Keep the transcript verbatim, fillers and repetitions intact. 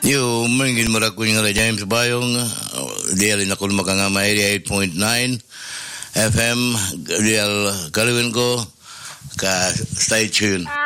Yo, mungkin merakuin nga James Bayong, dia rin ako makangama eighty-eight point nine F M, dia kaliwin ko, ka stay tuned.